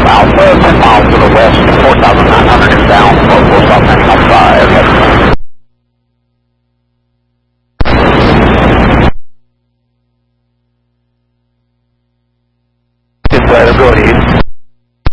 Alpha, 10 miles to the west, 4,900 is down, 44 South landing on 5. Good, go to